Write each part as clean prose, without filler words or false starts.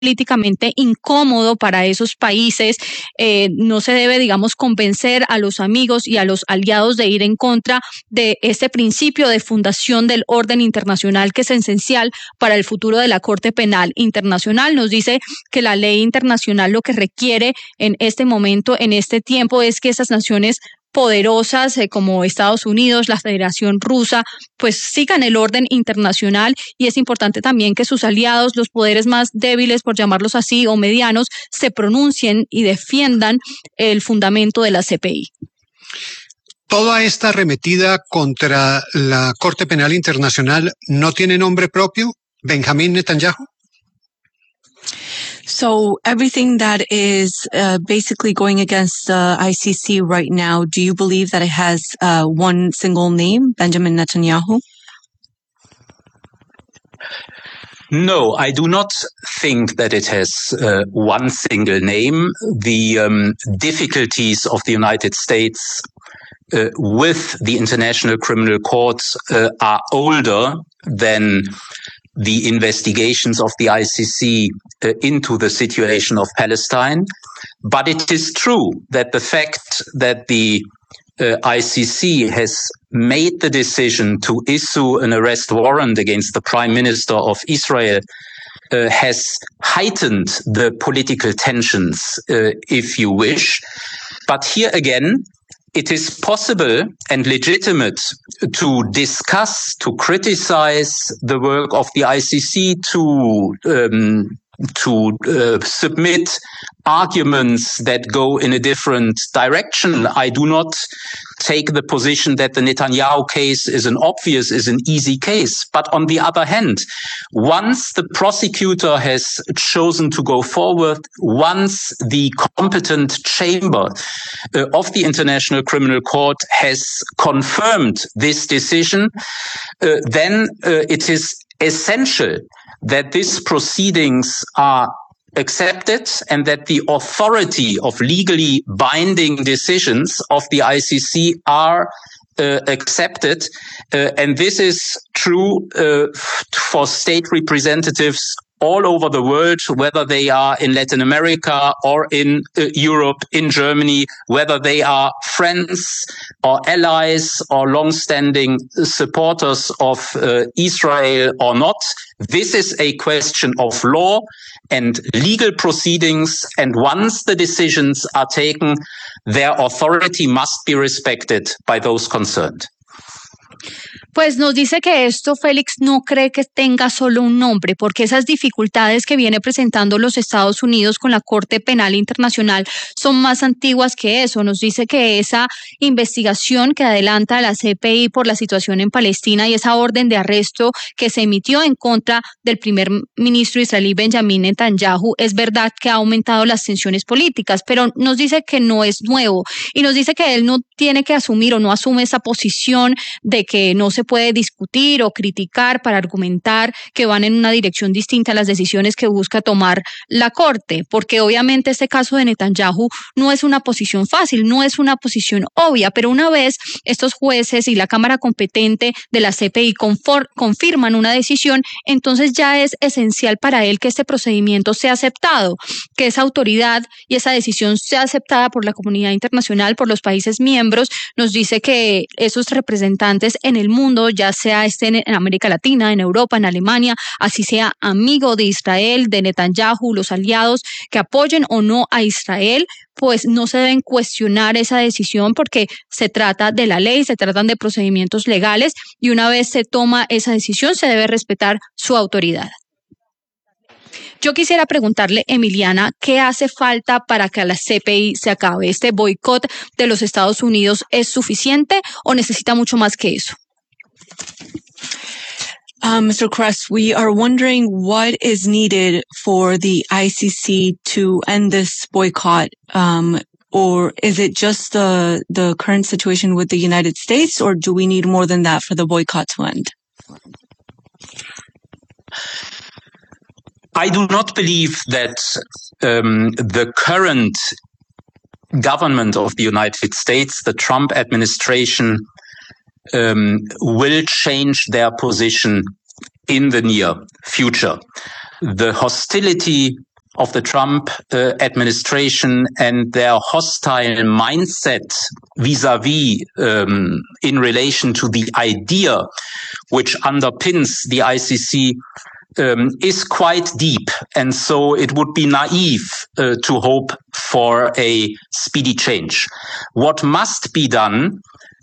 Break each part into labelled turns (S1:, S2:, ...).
S1: políticamente incómodo para esos países. No se debe, digamos, convencer a los amigos y a los aliados de ir en contra de este principio de fundación del orden internacional que es esencial para el futuro de la Corte Penal Internacional. Nos dice que la ley internacional lo que requiere en este momento, en este tiempo, es que esas naciones poderosas como Estados Unidos, la Federación Rusa, pues sigan el orden internacional, y es importante también que sus aliados, los poderes más débiles, por llamarlos así, o medianos, se pronuncien y defiendan el fundamento de la CPI.
S2: ¿Toda esta arremetida contra la Corte Penal Internacional no tiene nombre propio? ¿Benjamín Netanyahu?
S3: So everything that is basically going against the ICC right now, do you believe that it has one single name, Benjamin Netanyahu?
S4: No, I do not think that it has one single name. The difficulties of the United States with the International Criminal Court are older than the investigations of the ICC into the situation of Palestine. But it is true that the fact that the ICC has made the decision to issue an arrest warrant against the Prime Minister of Israel has heightened the political tensions, if you wish. But here again, it is possible and legitimate to discuss, to criticize the work of the ICC, to submit arguments that go in a different direction. I do not take the position that the Netanyahu case is an easy case. But on the other hand, once the prosecutor has chosen to go forward, once the competent chamber of the International Criminal Court has confirmed this decision, then it is essential that these proceedings are accepted and that the authority of legally binding decisions of the ICC are accepted. And this is true for state representatives all over the world, whether they are in Latin America or in Europe, in Germany, whether they are friends or allies or long-standing supporters of Israel or not. This is a question of law and legal proceedings, and once the decisions are taken, their authority must be respected by those concerned.
S1: Pues nos dice que esto, Félix, no cree que tenga solo un nombre, porque esas dificultades que viene presentando los Estados Unidos con la Corte Penal Internacional son más antiguas que eso. Nos dice que esa investigación que adelanta la CPI por la situación en Palestina y esa orden de arresto que se emitió en contra del primer ministro israelí Benjamín Netanyahu, es verdad que ha aumentado las tensiones políticas, pero nos dice que no es nuevo, y nos dice que él no tiene que asumir o no asume esa posición de que no se puede discutir o criticar para argumentar que van en una dirección distinta a las decisiones que busca tomar la Corte, porque obviamente este caso de Netanyahu no es una posición fácil, no es una posición obvia, pero una vez estos jueces y la Cámara competente de la CPI confirman una decisión, entonces ya es esencial para él que este procedimiento sea aceptado, que esa autoridad y esa decisión sea aceptada por la comunidad internacional, por los países miembros. Nos dice que esos representantes en el mundo, ya sea estén en América Latina, en Europa, en Alemania, así sea amigo de Israel, de Netanyahu, los aliados que apoyen o no a Israel, pues no se deben cuestionar esa decisión, porque se trata de la ley, se tratan de procedimientos legales, y una vez se toma esa decisión se debe respetar su autoridad. Yo quisiera preguntarle, Emiliana, ¿qué hace falta para que la CPI se acabe? ¿Este boicot de los Estados Unidos es suficiente o necesita mucho más que eso?
S3: Mr. Kress, we are wondering what is needed for the ICC to end this boycott, or is it just the current situation with the United States, or do we need more than that for the boycott to end?
S4: I do not believe that the current government of the United States, the Trump administration, will change their position in the near future. The hostility of the Trump administration and their hostile mindset vis-à-vis in relation to the idea which underpins the ICC is quite deep. And so it would be naive to hope for a speedy change. What must be done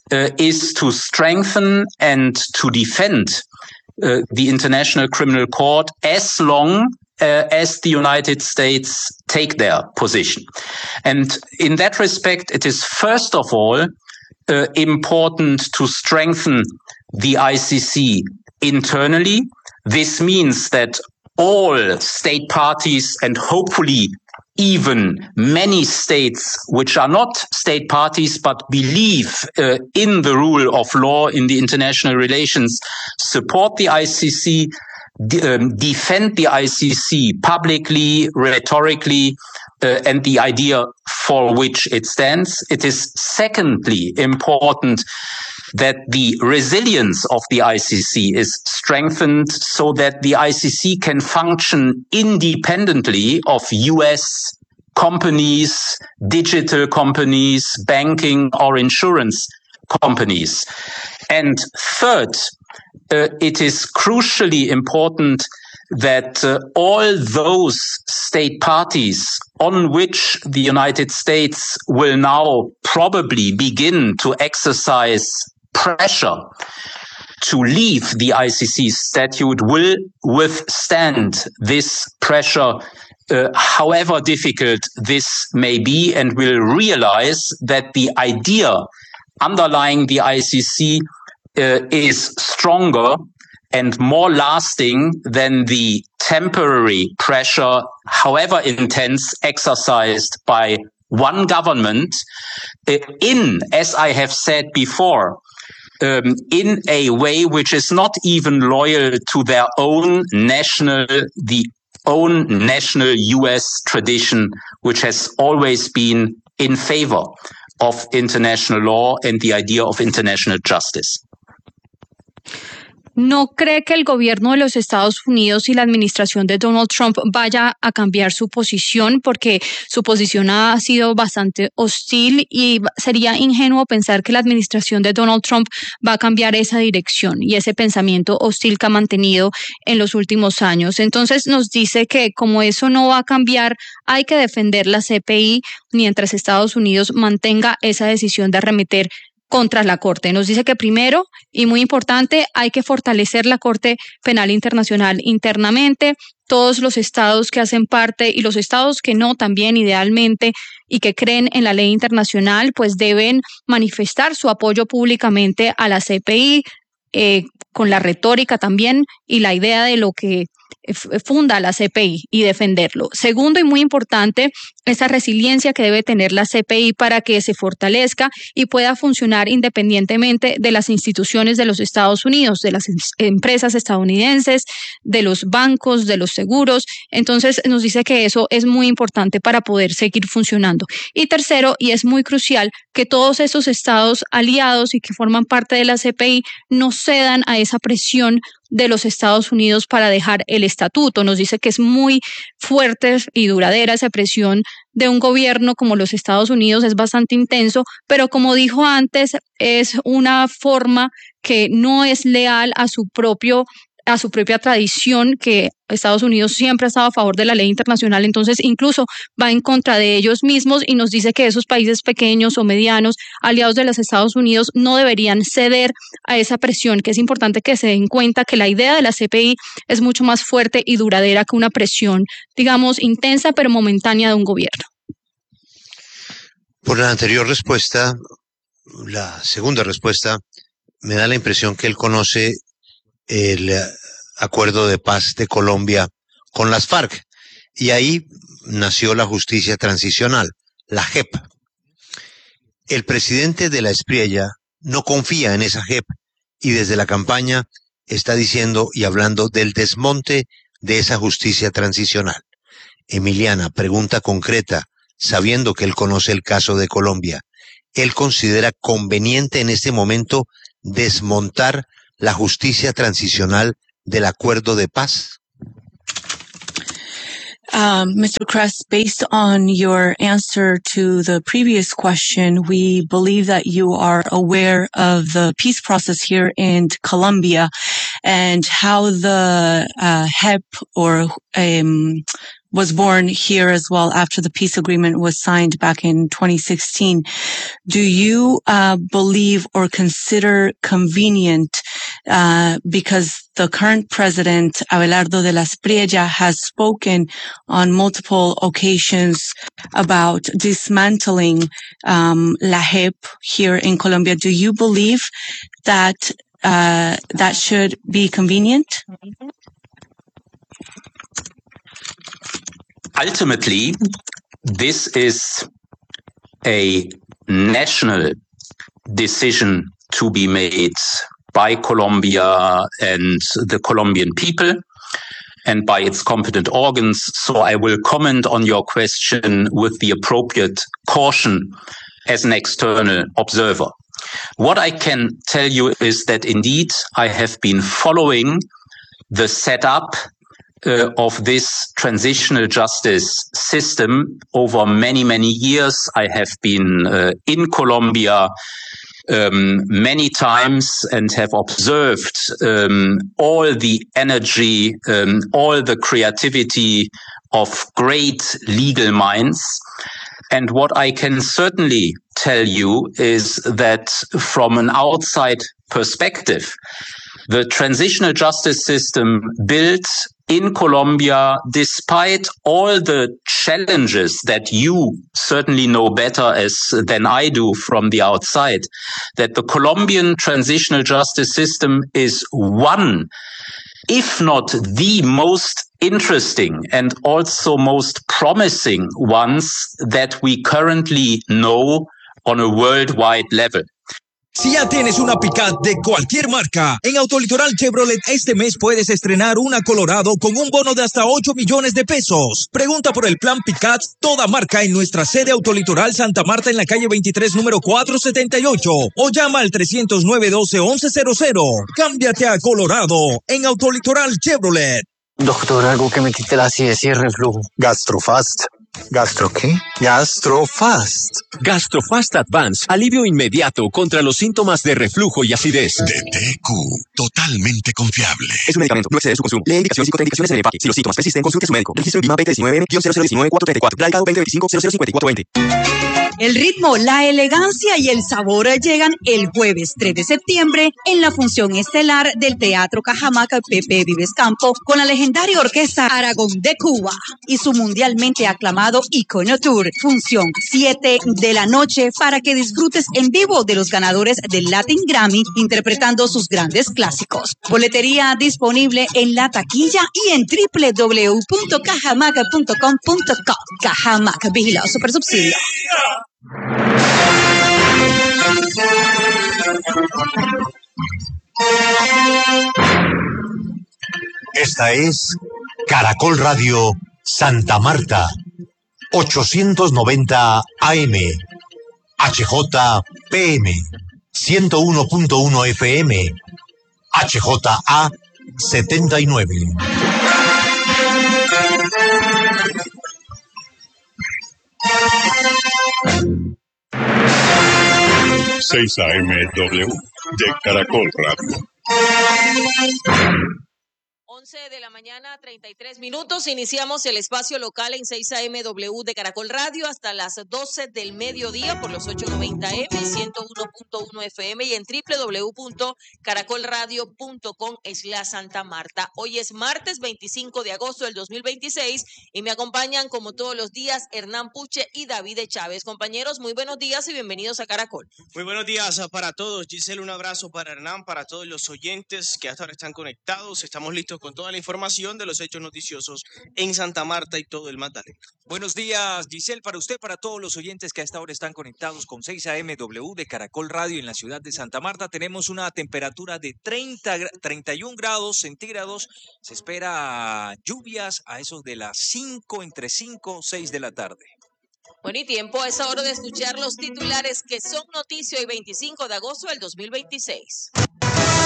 S4: is to strengthen and to defend the International Criminal Court as long as the United States take their position. And in that respect, it is first of all important to strengthen the ICC internally. This means that all state parties and hopefully even many states which are not state parties but believe in the rule of law in the international relations support the ICC, defend the ICC publicly, rhetorically, and the idea for which it stands. It is secondly important that the resilience of the ICC is strengthened so that the ICC can function independently of US companies, digital companies, banking or insurance companies. And third, it is crucially important that all those state parties on which the United States will now probably begin to exercise pressure to leave the ICC statute will withstand this pressure, however difficult this may be, and will realize that the idea underlying the ICC is stronger and more lasting than the temporary pressure, however intense, exercised by one government in, as I have said before, in a way which is not even loyal to their own national US tradition, which has always been in favor of international law and the idea of international justice.
S1: ¿No cree que el gobierno de los Estados Unidos y la administración de Donald Trump vaya a cambiar su posición? Porque su posición ha sido bastante hostil y sería ingenuo pensar que la administración de Donald Trump va a cambiar esa dirección y ese pensamiento hostil que ha mantenido en los últimos años. Entonces nos dice que como eso no va a cambiar, hay que defender la CPI mientras Estados Unidos mantenga esa decisión de arremeter contra la Corte. Nos dice que primero, y muy importante, hay que fortalecer la Corte Penal Internacional internamente. Todos los estados que hacen parte y los estados que no también idealmente y que creen en la ley internacional, pues deben manifestar su apoyo públicamente a la CPI, con la retórica también y la idea de lo que funda la CPI y defenderlo. Segundo y muy importante, esa resiliencia que debe tener la CPI para que se fortalezca y pueda funcionar independientemente de las instituciones de los Estados Unidos, de las empresas estadounidenses, de los bancos, de los seguros. Entonces nos dice que eso es muy importante para poder seguir funcionando. Y tercero, y es muy crucial, que todos esos estados aliados y que forman parte de la CPI no cedan a esa presión de los Estados Unidos para dejar el estatuto. Nos dice que es muy fuerte y duradera esa presión de un gobierno como los Estados Unidos, es bastante intenso, pero como dijo antes, es una forma que no es leal a su propia tradición, que Estados Unidos siempre ha estado a favor de la ley internacional, entonces incluso va en contra de ellos mismos y nos dice que esos países pequeños o medianos, aliados de los Estados Unidos, no deberían ceder a esa presión, que es importante que se den cuenta que la idea de la CPI es mucho más fuerte y duradera que una presión, digamos, intensa pero momentánea de un gobierno.
S5: Por la anterior respuesta, la segunda respuesta, me da la impresión que él conoce el acuerdo de paz de Colombia con las FARC, y ahí nació la justicia transicional, la JEP. El presidente de la Espriella no confía en esa JEP y desde la campaña está diciendo y hablando del desmonte de esa justicia transicional. Emiliana, pregunta concreta, sabiendo que él conoce el caso de Colombia, ¿él considera conveniente en este momento desmontar la justicia transicional del acuerdo de paz?
S3: Mr. Kress, based on your answer to the previous question, we believe that you are aware of the peace process here in Colombia and how the HEP was born here as well after the peace agreement was signed back in 2016. Do you believe or consider convenient, because the current president, Abelardo de la Espriella, has spoken on multiple occasions about dismantling La JEP here in Colombia? Do you believe that that should be convenient?
S4: Ultimately, this is a national decision to be made by Colombia and the Colombian people and by its competent organs. So I will comment on your question with the appropriate caution as an external observer. What I can tell you is that indeed I have been following the setup of this transitional justice system over many, many years. I have been in Colombia many times and have observed all the energy, all the creativity of great legal minds. And what I can certainly tell you is that from an outside perspective, the transitional justice system built in Colombia, despite all the challenges that you certainly know better than I do from the outside, that the Colombian transitional justice system is one, if not the most interesting and also most promising ones that we currently know on a worldwide level.
S6: Si ya tienes una Pickup de cualquier marca, en Autolitoral Chevrolet este mes puedes estrenar una Colorado con un bono de hasta 8 millones de pesos. Pregunta por el plan Pickup toda marca en nuestra sede Autolitoral Santa Marta en la calle 23, número 478, o llama al 309-12-1100. Cámbiate a Colorado en Autolitoral Chevrolet.
S7: Doctor, algo que me quite la acidez y el reflujo.
S8: Gastrofast. ¿Gastro qué? Gastrofast.
S9: Gastrofast Advance, alivio inmediato contra los síntomas de reflujo y acidez.
S10: DTQ, totalmente confiable.
S11: Es un medicamento, no excede su consumo. Lee indicaciones y contraindicaciones en el empaque. Si los síntomas persisten, consulte a su médico. Registro en BIMA 2019-0019-434. Radicado 2025-005420.
S12: El ritmo, la elegancia y el sabor llegan el jueves 3 de septiembre en la función estelar del Teatro Cajamarca Pepe Vives Campo con la legendaria Orquesta Aragón de Cuba y su mundialmente aclamado Icono Tour. Función 7 de la noche para que disfrutes en vivo de los ganadores del Latin Grammy interpretando sus grandes clásicos. Boletería disponible en la taquilla y en www.cajamaca.com.co. Cajamarca, vigilado super subsidio.
S5: Esta es Caracol Radio Santa Marta, 890 AM, HJPM, 101.1 FM, HJA 79.
S10: 6 AMW de Caracol Radio.
S13: 11 de la mañana, 33 minutos. Iniciamos el espacio local en 6 AMW de Caracol Radio hasta las 12 del mediodía por los 890M, 101.1 FM y en www.caracolradio.com/Santa Marta. Hoy es martes 25 de agosto del 2026 y me acompañan como todos los días Hernán Puche y David Chávez. Compañeros, muy buenos días y bienvenidos a Caracol.
S14: Muy buenos días para todos. Giselle, un abrazo para Hernán, para todos los oyentes que hasta ahora están conectados. Estamos listos con toda la información de los hechos noticiosos en Santa Marta y todo el Magdalena.
S15: Buenos días, Giselle, para usted, para todos los oyentes que a esta hora están conectados con 6 AMW de Caracol Radio en la ciudad de Santa Marta. Tenemos una temperatura de 31 grados centígrados. Se espera lluvias a esos de las 5, entre 5 y 6 de la tarde.
S13: Bueno, y tiempo a esa hora de escuchar los titulares que son noticia hoy 25 de agosto del 2026.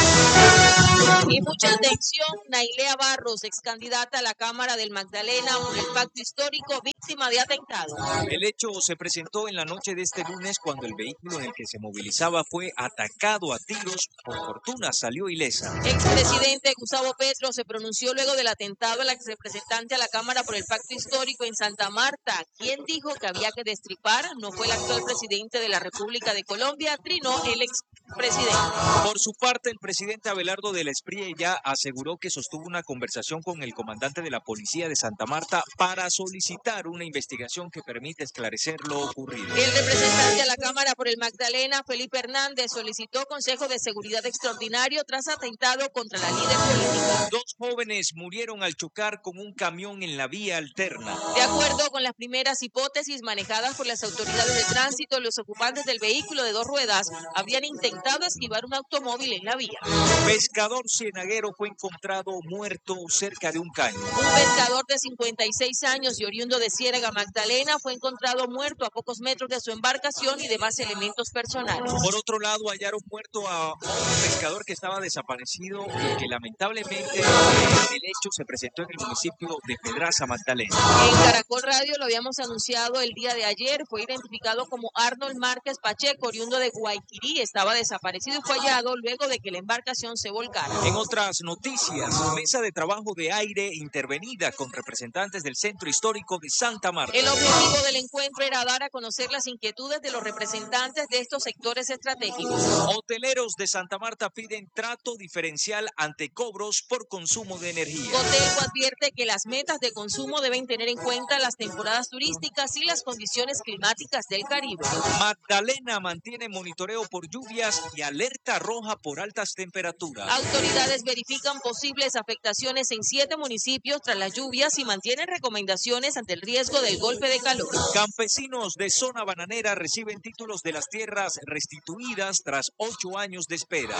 S13: Y mucha atención, Nailea Barros, ex candidata a la Cámara del Magdalena por el Pacto Histórico, víctima de atentado.
S15: El hecho se presentó en la noche de este lunes cuando el vehículo en el que se movilizaba fue atacado a tiros. Por fortuna salió ilesa.
S13: Expresidente Gustavo Petro se pronunció luego del atentado al ex representante a la Cámara por el Pacto Histórico en Santa Marta. ¿Quién dijo que había que destripar? No fue el actual presidente de la República de Colombia, trinó el expresidente.
S15: Por su parte, el presidente Abelardo de la Espriella aseguró que sostuvo una conversación con el comandante de la policía de Santa Marta para solicitar una investigación que permita esclarecer lo ocurrido.
S13: El representante a la Cámara por el Magdalena, Felipe Hernández, solicitó consejo de seguridad extraordinario tras atentado contra la líder política.
S15: 2 jóvenes murieron al chocar con un camión en la vía alterna.
S13: De acuerdo con las primeras hipótesis manejadas por las autoridades de tránsito, los ocupantes del vehículo de 2 ruedas habrían intentado esquivar un automóvil en la vía.
S15: Pescador cienaguero fue encontrado muerto cerca de un caño.
S13: Un pescador de 56 años y oriundo de Ciénaga Magdalena fue encontrado muerto a pocos metros de su embarcación y demás elementos personales.
S15: Por otro lado, hallaron muerto a un pescador que estaba desaparecido y que lamentablemente el hecho se presentó en el municipio de Pedraza, Magdalena.
S13: En Caracol Radio lo habíamos anunciado el día de ayer, fue identificado como Arnold Márquez Pacheco, oriundo de Guayquirí, estaba desaparecido y fue hallado luego de que la embarcación se volcara.
S15: En otras noticias, mesa de trabajo de aire intervenida con representantes del Centro Histórico de Santa Marta.
S13: El objetivo del encuentro era dar a conocer las inquietudes de los representantes de estos sectores estratégicos.
S15: Hoteleros de Santa Marta piden trato diferencial ante cobros por consumo de energía.
S13: Cotelco advierte que las metas de consumo deben tener en cuenta las temporadas turísticas y las condiciones climáticas del Caribe.
S15: Magdalena mantiene monitoreo por lluvias y alerta roja por altas temperaturas.
S13: Autoridades verifican posibles afectaciones en 7 municipios tras las lluvias y mantienen recomendaciones ante el riesgo del golpe de calor.
S15: Campesinos de zona bananera reciben títulos de las tierras restituidas tras 8 años de espera.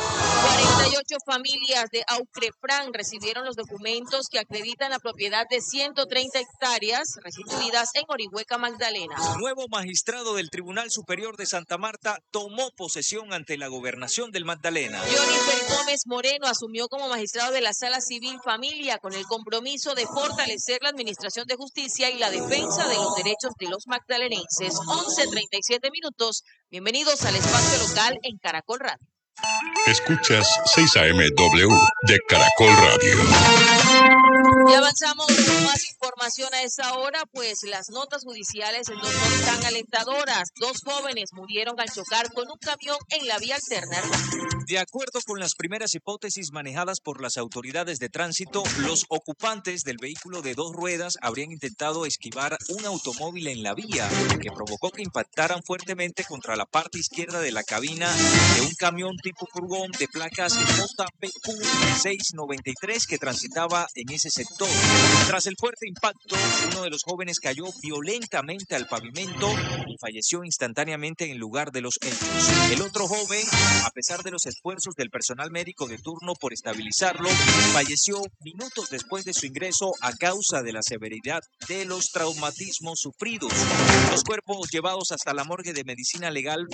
S13: 48 familias de Aucrefran recibieron los documentos que acreditan la propiedad de 130 hectáreas restituidas en Orihueca, Magdalena.
S15: Nuevo magistrado del Tribunal Superior de Santa Marta tomó posesión ante la gobernación del Magdalena.
S13: Johnny Gómez Moreno asumió como magistrado de la Sala Civil Familia con el compromiso de fortalecer la administración de justicia y la defensa de los derechos de los magdalenenses. 11:37 minutos. Bienvenidos al espacio local en Caracol Radio.
S10: Escuchas 6 AM-W de Caracol Radio.
S13: Y avanzamos con más información a esta hora, pues las notas judiciales no son tan alentadoras. 2 jóvenes murieron al chocar con un camión en la vía alterna.
S15: De acuerdo con las primeras hipótesis manejadas por las autoridades de tránsito, los ocupantes del vehículo de 2 ruedas habrían intentado esquivar un automóvil en la vía, que provocó que impactaran fuertemente contra la parte izquierda de la cabina de un camión tipo furgón de placas JPQ 693 que transitaba en ese sector. Tras el fuerte impacto, uno de los jóvenes cayó violentamente al pavimento y falleció instantáneamente en el lugar de los hechos. El otro joven, a pesar de los esfuerzos del personal médico de turno por estabilizarlo, falleció minutos después de su ingreso a causa de la severidad de los traumatismos sufridos. Los cuerpos llevados hasta la morgue de medicina legal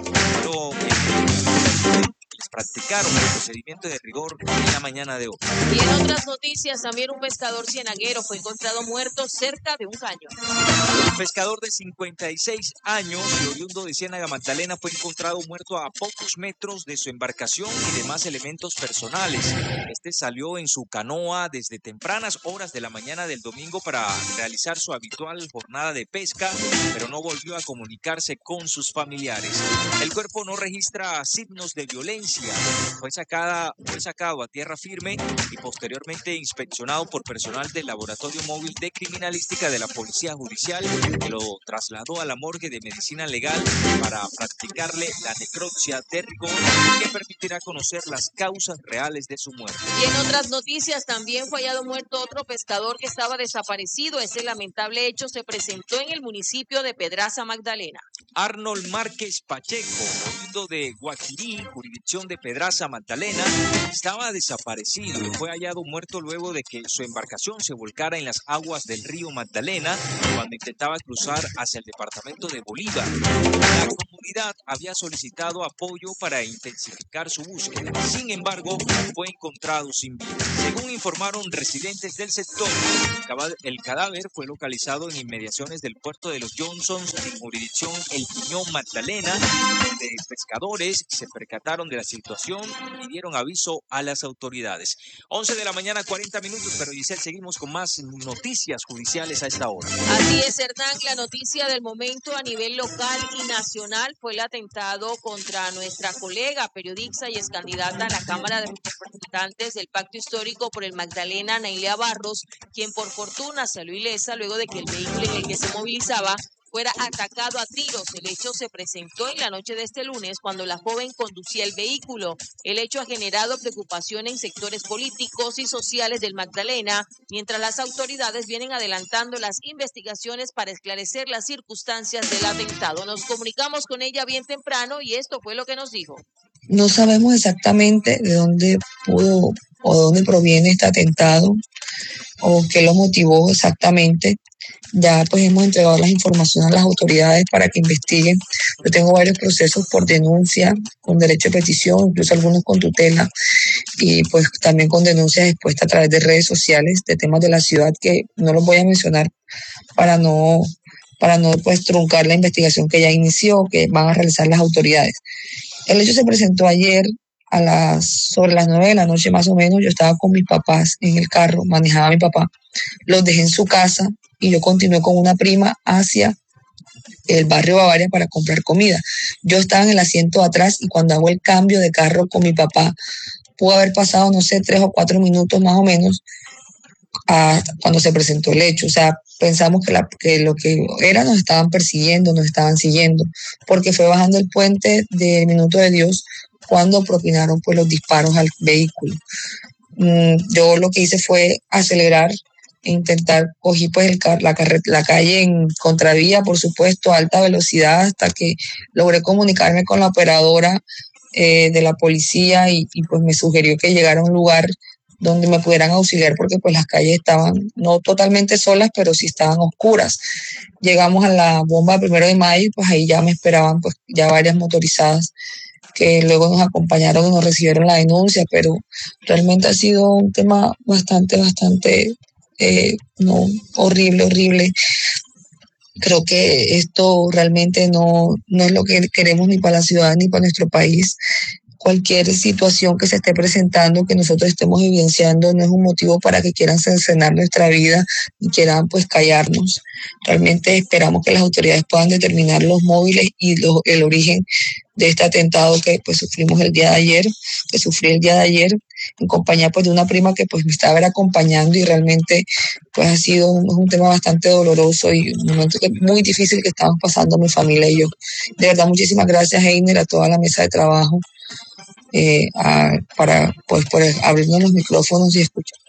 S15: les practicaron el procedimiento de rigor en la mañana de hoy.
S13: Y en otras noticias, también un pescador cienaguero fue encontrado muerto cerca de un caño.
S15: El pescador de 56 años y oriundo de Ciénaga Magdalena fue encontrado muerto a pocos metros de su embarcación y demás elementos personales. Este salió en su canoa desde tempranas horas de la mañana del domingo para realizar su habitual jornada de pesca, pero no volvió a comunicarse con sus familiares. El cuerpo no registra signos de violencia. Fue sacado a tierra firme y posteriormente inspeccionado por personal del Laboratorio Móvil de Criminalística de la Policía Judicial, que lo trasladó a la morgue de medicina legal para practicarle la necropsia de rigor que permitirá conocer las causas reales de su muerte.
S13: Y en otras noticias, también fue hallado muerto otro pescador que estaba desaparecido. Ese lamentable hecho se presentó en el municipio de Pedraza, Magdalena.
S15: Arnold Márquez Pacheco, puerto de Guaquirí, jurisdicción de Pedraza, Magdalena, estaba desaparecido y fue hallado muerto luego de que su embarcación se volcara en las aguas del río Magdalena cuando intentaba cruzar hacia el departamento de Bolívar. La comunidad había solicitado apoyo para intensificar su búsqueda. Sin embargo, fue encontrado sin vida. Según informaron residentes del sector, el cadáver fue localizado en inmediaciones del puerto de los Johnsons en jurisdicción El Piñón, Magdalena, donde pescadores se percataron de la situación y dieron aviso a las autoridades. 11 de la mañana, 40 minutos, pero Giselle, seguimos con más noticias judiciales a esta hora.
S13: Así es, Hernán, la noticia del momento a nivel local y nacional fue el atentado contra nuestra colega, periodista y ex candidata a la Cámara de Representantes del Pacto Histórico por el Magdalena, Nailea Barros, quien por fortuna salió ilesa luego de que el vehículo en el que se movilizaba fuera atacado a tiros. El hecho se presentó en la noche de este lunes cuando la joven conducía el vehículo. El hecho ha generado preocupación en sectores políticos y sociales del Magdalena, mientras las autoridades vienen adelantando las investigaciones para esclarecer las circunstancias del atentado. Nos comunicamos con ella bien temprano y esto fue lo que nos dijo.
S16: No sabemos exactamente de dónde pudo o de dónde proviene este atentado o qué lo motivó exactamente. Ya pues hemos entregado las informaciones a las autoridades para que investiguen. Yo tengo varios procesos por denuncia, con derecho de petición, incluso algunos con tutela, y pues también con denuncias expuestas a través de redes sociales de temas de la ciudad que no los voy a mencionar para no pues truncar la investigación que ya inició, que van a realizar las autoridades. El hecho se presentó ayer sobre las 9 de la noche más o menos. Yo estaba con mis papás en el carro, manejaba a mi papá, los dejé en su casa y yo continué con una prima hacia el barrio Bavaria para comprar comida. Yo estaba en el asiento de atrás y cuando hago el cambio de carro con mi papá, pudo haber pasado, no sé, 3 o 4 minutos más o menos, cuando se presentó el hecho. O sea, pensamos que lo que era nos estaban persiguiendo, nos estaban siguiendo, porque fue bajando el puente del Minuto de Dios cuando propinaron pues los disparos al vehículo. Yo lo que hice fue acelerar e intentar, cogí pues la calle en contravía, por supuesto, a alta velocidad, hasta que logré comunicarme con la operadora de la policía y pues me sugirió que llegara a un lugar donde me pudieran auxiliar porque pues las calles estaban no totalmente solas, pero sí estaban oscuras. Llegamos a la bomba 1 de mayo y pues ahí ya me esperaban pues ya varias motorizadas que luego nos acompañaron y nos recibieron la denuncia, pero realmente ha sido un tema bastante horrible. Creo que esto realmente no es lo que queremos ni para la ciudad ni para nuestro país. Cualquier situación que se esté presentando, que nosotros estemos evidenciando, no es un motivo para que quieran cercenar nuestra vida y quieran pues callarnos. Realmente esperamos que las autoridades puedan determinar los móviles y el origen de este atentado que pues sufrí el día de ayer, en compañía pues de una prima que pues me estaba acompañando, y realmente pues ha sido un tema bastante doloroso y un momento muy difícil que estamos pasando mi familia y yo. De verdad, muchísimas gracias, Heiner, a toda la mesa de trabajo por abrirnos los micrófonos y escuchar.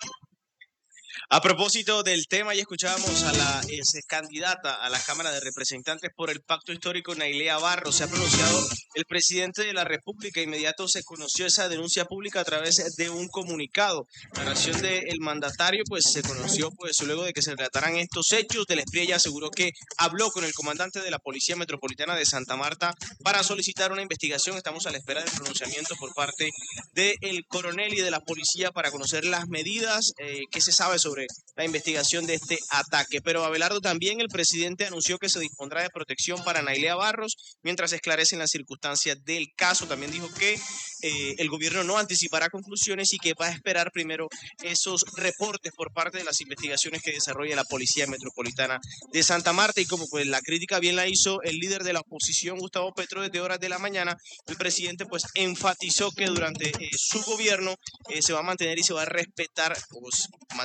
S14: A propósito del tema, ya escuchábamos a la ex candidata a la Cámara de Representantes por el Pacto Histórico, Nailea Barros. Se ha pronunciado el presidente de la República. Inmediato se conoció esa denuncia pública a través de un comunicado. La reacción del mandatario pues se conoció pues luego de que se relataran estos hechos. Del Espriella aseguró que habló con el comandante de la Policía Metropolitana de Santa Marta para solicitar una investigación. Estamos a la espera del pronunciamiento por parte del coronel y de la policía para conocer las medidas que se sabe sobre la investigación de este ataque. Pero Abelardo, también el presidente anunció que se dispondrá de protección para Nailea Barros mientras se esclarecen las circunstancias del caso. También dijo que el gobierno no anticipará conclusiones y que va a esperar primero esos reportes por parte de las investigaciones que desarrolla la Policía Metropolitana de Santa Marta. Y como pues la crítica bien la hizo el líder de la oposición, Gustavo Petro, desde horas de la mañana, el presidente pues enfatizó que durante su gobierno se va a mantener y se va a respetar, pues mantener pues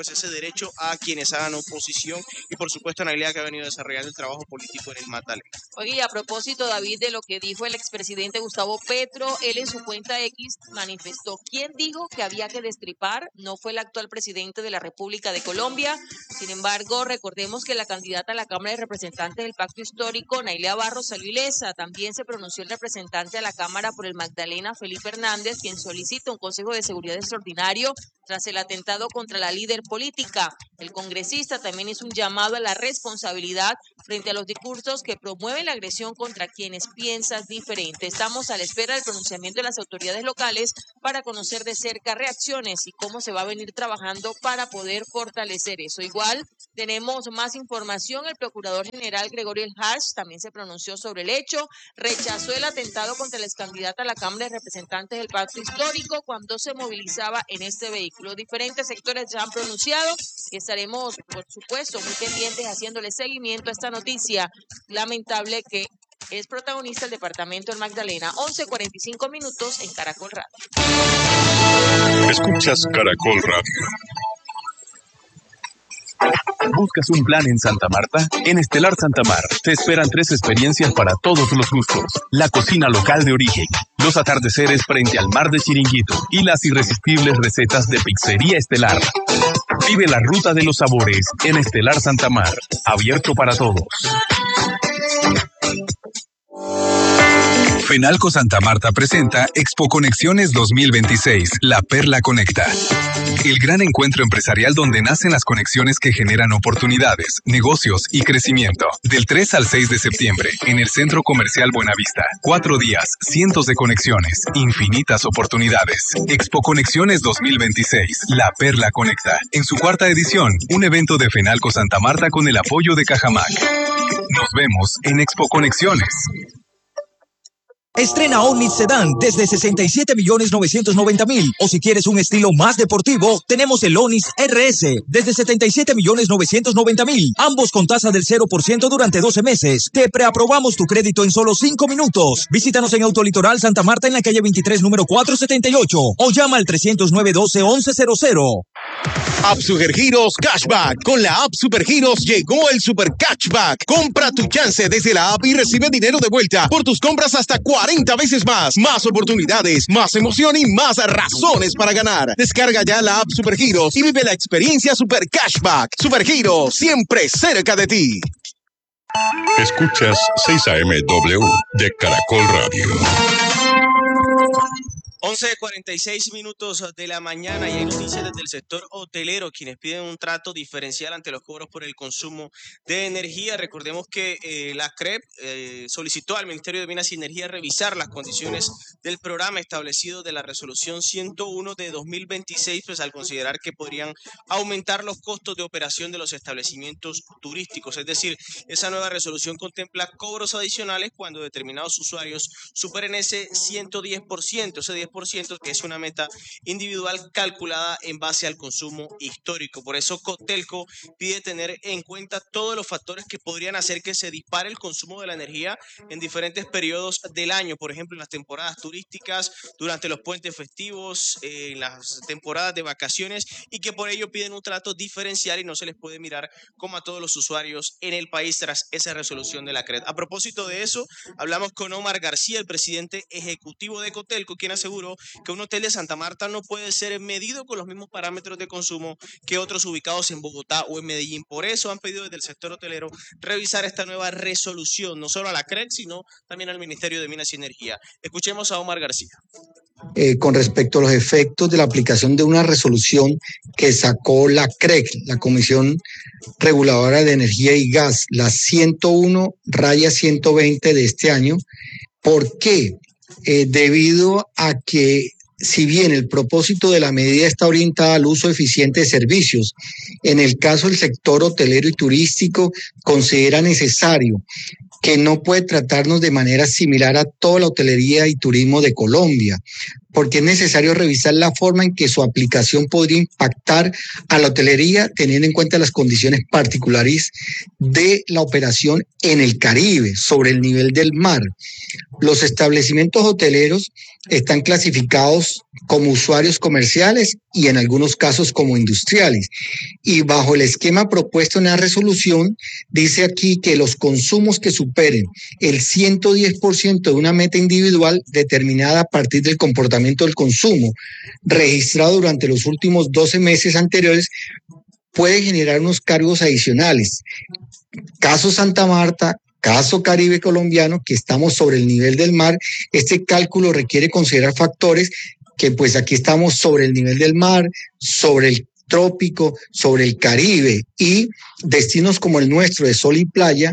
S14: ese derecho a quienes hagan oposición y por supuesto Nailea, que ha venido desarrollando el trabajo político en el Magdalena.
S13: Oye, y a propósito, David, de lo que dijo el expresidente Gustavo Petro, él en su cuenta X manifestó: ¿quién dijo que había que destripar? No fue el actual presidente de la República de Colombia. Sin embargo, recordemos que la candidata a la Cámara de Representantes del Pacto Histórico, Nailea Barros, salió ilesa. También se pronunció el representante a la Cámara por el Magdalena, Felipe Hernández, quien solicita un Consejo de Seguridad extraordinario tras el atentado contra la líder política. El congresista también hizo un llamado a la responsabilidad frente a los discursos que promueven la agresión contra quienes piensan diferente. Estamos a la espera del pronunciamiento de las autoridades locales para conocer de cerca reacciones y cómo se va a venir trabajando para poder fortalecer eso. Igual tenemos más información. El procurador general Gregorio El Hach también se pronunció sobre el hecho, rechazó el atentado contra la excandidata a la Cámara de Representantes del Pacto Histórico cuando se movilizaba en este vehículo. Diferentes sectores ya han pronunciado y estaremos, por supuesto, muy pendientes haciéndole seguimiento a esta noticia lamentable que es protagonista el departamento del Magdalena. 11:45 minutos en Caracol Radio.
S10: Escuchas Caracol Radio.
S9: ¿Buscas un plan en Santa Marta? En Estelar Santa Mar te esperan 3 experiencias para todos los gustos. La cocina local de origen, los atardeceres frente al mar de Chiringuito y las irresistibles recetas de Pizzería Estelar. Vive la ruta de los sabores en Estelar Santa Mar, abierto para todos.
S17: Fenalco Santa Marta presenta Expo Conexiones 2026, La Perla Conecta. El gran encuentro empresarial donde nacen las conexiones que generan oportunidades, negocios y crecimiento. Del 3 al 6 de septiembre, en el Centro Comercial Buenavista. 4 días, cientos de conexiones, infinitas oportunidades. Expo Conexiones 2026, La Perla Conecta. En su 4ª edición, un evento de Fenalco Santa Marta con el apoyo de Cajamac. Nos vemos en Expo Conexiones.
S6: Estrena Onix Sedan desde 67.990.000. O si quieres un estilo más deportivo, tenemos el Onix RS desde 77.990.000. Ambos con tasa del 0% durante 12 meses. Te preaprobamos tu crédito en solo 5 minutos. Visítanos en Autolitoral Santa Marta en la calle 23, número 478. O llama al 309-12-1100.
S18: App Supergiros Cashback. Con la App Supergiros llegó el Super Cashback. Compra tu chance desde la app y recibe dinero de vuelta por tus compras hasta 40 veces más. Más oportunidades, más emoción y más razones para ganar. Descarga ya la App Supergiros y vive la experiencia Super Cashback. Supergiros, siempre cerca de ti.
S10: Escuchas 6am de Caracol Radio.
S14: 11:46 minutos de la mañana y hay noticias desde el sector hotelero, quienes piden un trato diferencial ante los cobros por el consumo de energía. Recordemos que la CREP solicitó al Ministerio de Minas y Energía revisar las condiciones del programa establecido de la resolución 101 de 2026, pues al considerar que podrían aumentar los costos de operación de los establecimientos turísticos. Es decir, esa nueva resolución contempla cobros adicionales cuando determinados usuarios superen ese 110%, ese 10%, que es una meta individual calculada en base al consumo histórico. Por eso Cotelco pide tener en cuenta todos los factores que podrían hacer que se dispare el consumo de la energía en diferentes periodos del año, por ejemplo, en las temporadas turísticas, durante los puentes festivos, en las temporadas de vacaciones, y que por ello piden un trato diferencial y no se les puede mirar como a todos los usuarios en el país tras esa resolución de la CRED. A propósito de eso, hablamos con Omar García, el presidente ejecutivo de Cotelco, quien aseguró que un hotel de Santa Marta no puede ser medido con los mismos parámetros de consumo que otros ubicados en Bogotá o en Medellín. Por eso han pedido desde el sector hotelero revisar esta nueva resolución, no solo a la CREC, sino también al Ministerio de Minas y Energía. Escuchemos a Omar García.
S19: Con respecto a los efectos de la aplicación de una resolución que sacó la CREC, la Comisión Reguladora de Energía y Gas, la 101/120 de este año. ¿Por qué? Debido a que, si bien el propósito de la medida está orientada al uso eficiente de servicios, en el caso del sector hotelero y turístico considera necesario que no puede tratarnos de manera similar a toda la hotelería y turismo de Colombia, porque es necesario revisar la forma en que su aplicación podría impactar a la hotelería, teniendo en cuenta las condiciones particulares de la operación en el Caribe, sobre el nivel del mar. Los establecimientos hoteleros están clasificados como usuarios comerciales y en algunos casos como industriales. Y bajo el esquema propuesto en la resolución, dice aquí que los consumos que superen el 110% de una meta individual determinada a partir del comportamiento del consumo registrado durante los últimos 12 meses anteriores puede generar unos cargos adicionales. Caso Santa Marta, caso Caribe colombiano, que estamos sobre el nivel del mar, este cálculo requiere considerar factores que pues aquí estamos sobre el nivel del mar, sobre el trópico, sobre el Caribe, y destinos como el nuestro de sol y playa,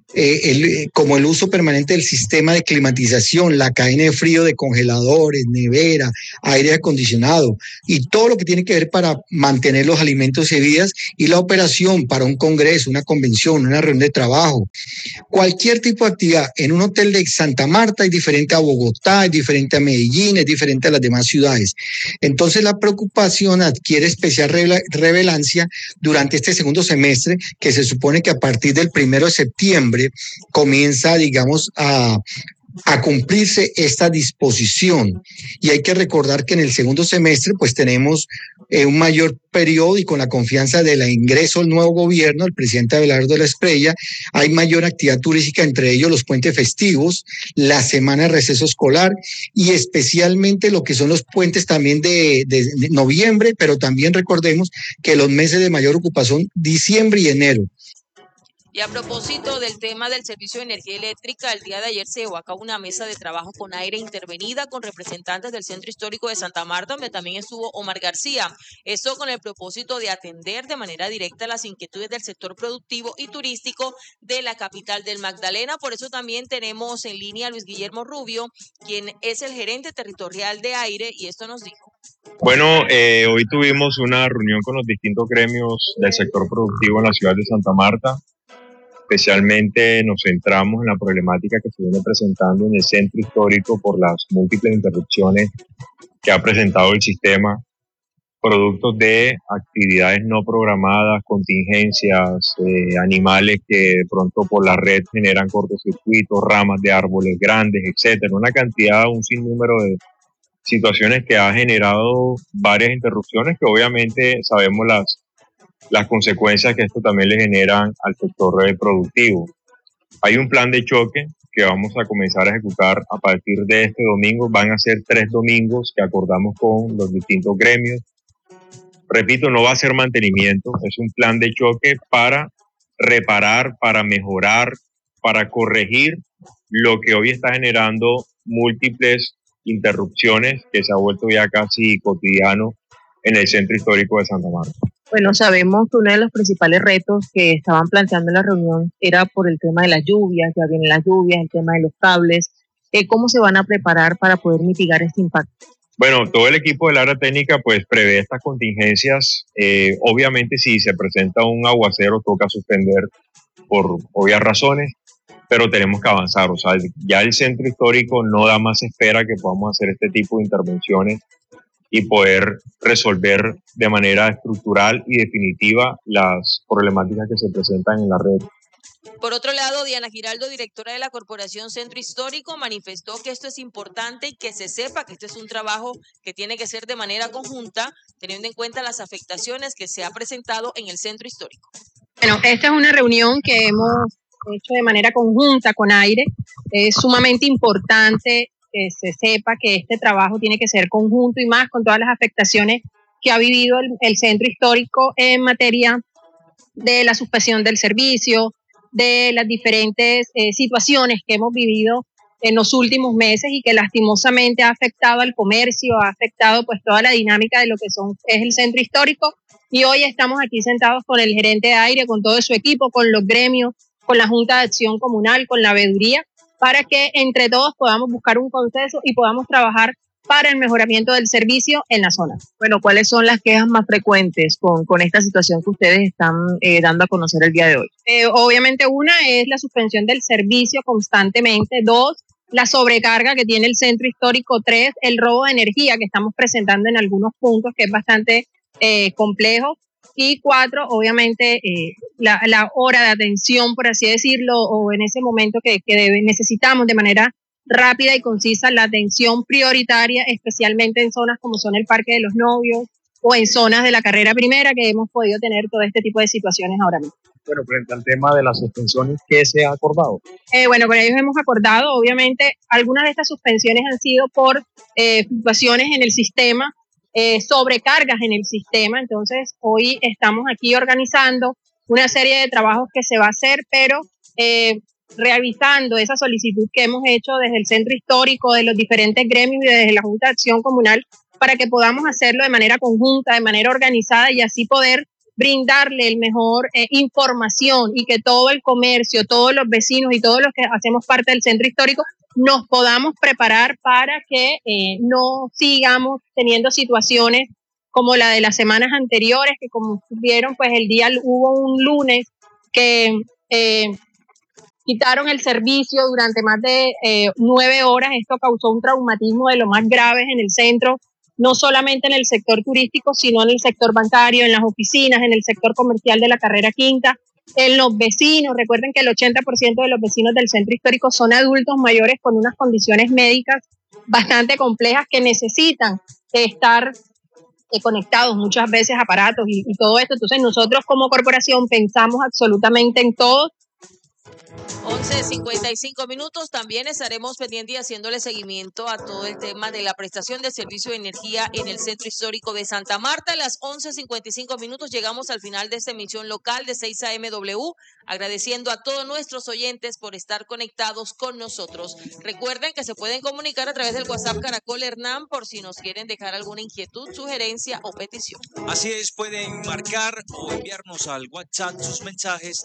S19: como el uso permanente del sistema de climatización, la cadena de frío de congeladores, nevera, aire acondicionado y todo lo que tiene que ver para mantener los alimentos y bebidas, y la operación para un congreso, una convención, una reunión de trabajo. Cualquier tipo de actividad en un hotel de Santa Marta es diferente a Bogotá, es diferente a Medellín, es diferente a las demás ciudades. Entonces la preocupación adquiere especial relevancia durante este segundo semestre, que se supone que a partir del 1 de septiembre comienza, digamos, a cumplirse esta disposición. Y hay que recordar que en el segundo semestre pues tenemos un mayor periodo, y con la confianza del ingreso del nuevo gobierno, el presidente Abelardo de la Espriella, hay mayor actividad turística, entre ellos los puentes festivos, la semana de receso escolar y especialmente lo que son los puentes también de noviembre, pero también recordemos que los meses de mayor ocupación, diciembre y enero.
S13: Y a propósito del tema del servicio de energía eléctrica, el día de ayer se llevó a cabo una mesa de trabajo con aire intervenida con representantes del Centro Histórico de Santa Marta, donde también estuvo Omar García. Esto con el propósito de atender de manera directa las inquietudes del sector productivo y turístico de la capital del Magdalena. Por eso también tenemos en línea a Luis Guillermo Rubio, quien es el gerente territorial de aire, y esto nos dijo.
S20: Bueno, hoy tuvimos una reunión con los distintos gremios del sector productivo en la ciudad de Santa Marta. Especialmente nos centramos en la problemática que se viene presentando en el centro histórico por las múltiples interrupciones que ha presentado el sistema, productos de actividades no programadas, contingencias, animales que de pronto por la red generan cortocircuitos, ramas de árboles grandes, etcétera. Una cantidad, un sinnúmero de situaciones que ha generado varias interrupciones que obviamente sabemos las consecuencias que esto también le generan al sector productivo. Hay un plan de choque que vamos a comenzar a ejecutar a partir de este domingo. Van a ser 3 domingos que acordamos con los distintos gremios. Repito, no va a ser mantenimiento, es un plan de choque para reparar, para mejorar, para corregir lo que hoy está generando múltiples interrupciones que se ha vuelto ya casi cotidiano en el centro histórico de Santa Marta.
S21: Bueno, sabemos que uno de los principales retos que estaban planteando en la reunión era por el tema de las lluvias, ya vienen las lluvias, el tema de los cables. ¿Cómo se van a preparar para poder mitigar este impacto?
S20: Bueno, todo el equipo del área técnica pues prevé estas contingencias. Obviamente si se presenta un aguacero toca suspender por obvias razones, pero tenemos que avanzar. O sea, ya el centro histórico no da más espera que podamos hacer este tipo de intervenciones y poder resolver de manera estructural y definitiva las problemáticas que se presentan en la red.
S13: Por otro lado, Diana Giraldo, directora de la Corporación Centro Histórico, manifestó que esto es importante y que se sepa que este es un trabajo que tiene que ser de manera conjunta, teniendo en cuenta las afectaciones que se ha presentado en el Centro Histórico.
S22: Bueno, esta es una reunión que hemos hecho de manera conjunta con Aire. Es sumamente importante que se sepa que este trabajo tiene que ser conjunto, y más con todas las afectaciones que ha vivido el centro histórico en materia de la suspensión del servicio, de las diferentes situaciones que hemos vivido en los últimos meses y que lastimosamente ha afectado al comercio, ha afectado pues toda la dinámica de lo que es el centro histórico. Y hoy estamos aquí sentados con el gerente de Aire, con todo su equipo, con los gremios, con la Junta de Acción Comunal, con la veeduría, para que entre todos podamos buscar un consenso y podamos trabajar para el mejoramiento del servicio en la zona.
S21: Bueno, ¿cuáles son las quejas más frecuentes con esta situación que ustedes están dando a conocer el día de hoy?
S22: Obviamente una es la suspensión del servicio constantemente. 2, la sobrecarga que tiene el Centro Histórico. 3, el robo de energía que estamos presentando en algunos puntos, que es bastante complejo. Y 4, obviamente, la hora de atención, por así decirlo, o en ese momento que necesitamos de manera rápida y concisa la atención prioritaria, especialmente en zonas como son el Parque de los Novios o en zonas de la carrera primera, que hemos podido tener todo este tipo de situaciones ahora mismo.
S20: Bueno, frente al tema de las suspensiones, ¿qué se ha acordado?
S22: Bueno, con ellos hemos acordado, obviamente, algunas de estas suspensiones han sido por fluctuaciones en el sistema, sobrecargas en el sistema. Entonces, hoy estamos aquí organizando una serie de trabajos que se va a hacer, pero revisando esa solicitud que hemos hecho desde el Centro Histórico, de los diferentes gremios y desde la Junta de Acción Comunal, para que podamos hacerlo de manera conjunta, de manera organizada, y así poder brindarle el mejor información, y que todo el comercio, todos los vecinos y todos los que hacemos parte del Centro Histórico nos podamos preparar para que no sigamos teniendo situaciones como la de las semanas anteriores, que como vieron, pues hubo un lunes que quitaron el servicio durante más de 9 horas. Esto causó un traumatismo de lo más graves en el centro, no solamente en el sector turístico, sino en el sector bancario, en las oficinas, en el sector comercial de la carrera quinta, en los vecinos. Recuerden que el 80% de los vecinos del Centro Histórico son adultos mayores con unas condiciones médicas bastante complejas que necesitan estar conectados muchas veces a aparatos y todo esto. Entonces nosotros como corporación pensamos absolutamente en todo.
S13: 11:55. También estaremos pendientes y haciéndole seguimiento a todo el tema de la prestación de servicio de energía en el Centro Histórico de Santa Marta. A las 11:55 llegamos al final de esta emisión local de 6 AMW, agradeciendo a todos nuestros oyentes por estar conectados con nosotros. Recuerden que se pueden comunicar a través del WhatsApp Caracol Hernán por si nos quieren dejar alguna inquietud, sugerencia o petición.
S15: Así es, pueden marcar o enviarnos al WhatsApp sus mensajes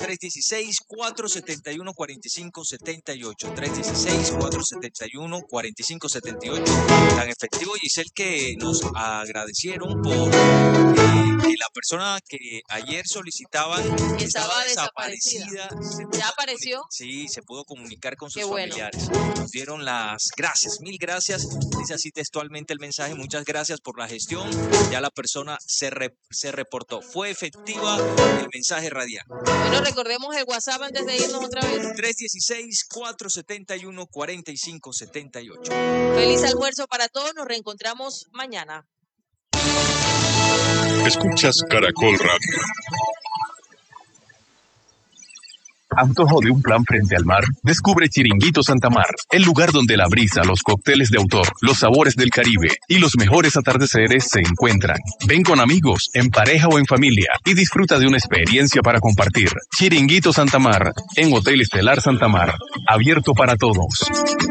S15: 316-471-4578, 316-471-4578. Tan efectivo, Giselle, que nos agradecieron por que la persona que ayer solicitaban estaba desaparecida.
S13: ¿Ya apareció?
S15: Sí, se pudo comunicar con sus familiares. Nos dieron las gracias, 1000 gracias. Dice así textualmente el mensaje: muchas gracias por la gestión. Ya la persona se reportó. Fue efectiva el mensaje radial.
S13: Bueno, recordemos el WhatsApp antes de irnos otra vez.
S15: 316-471-4578.
S13: Feliz almuerzo para todos. Nos reencontramos mañana.
S10: Escuchas Caracol Radio.
S9: ¿Antojo de un plan frente al mar? Descubre Chiringuito Santa Mar, el lugar donde la brisa, los cócteles de autor, los sabores del Caribe y los mejores atardeceres se encuentran. Ven con amigos, en pareja o en familia y disfruta de una experiencia para compartir. Chiringuito Santa Mar, en Hotel Estelar Santa Mar, abierto para todos.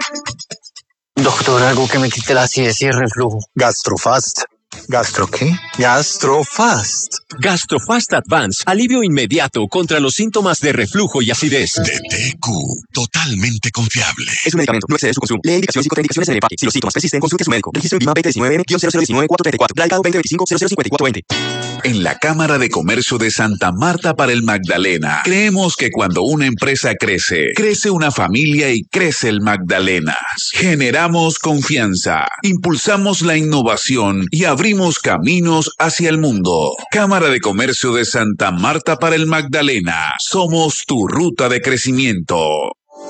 S7: Doctor, algo que me quite la acidez y el reflujo.
S8: Gastrofast. ¿Gastro qué? Gastrofast.
S1: Gastrofast Advance, alivio inmediato contra los síntomas de reflujo y acidez.
S10: DTQ, totalmente confiable.
S11: Es un medicamento, no excede su consumo. Lee indicaciones y contraindicaciones en el empaque. Si los síntomas persisten, consulte a su médico. Registro en BIMA 2019-0019-434. Radicado 2025-005420.
S2: En la Cámara de Comercio de Santa Marta para el Magdalena, creemos que cuando una empresa crece, crece una familia y crece el Magdalenas. Generamos confianza, impulsamos la innovación y abrimos caminos hacia el mundo. Cámara de Comercio de Santa Marta para el Magdalena. Somos tu ruta de crecimiento.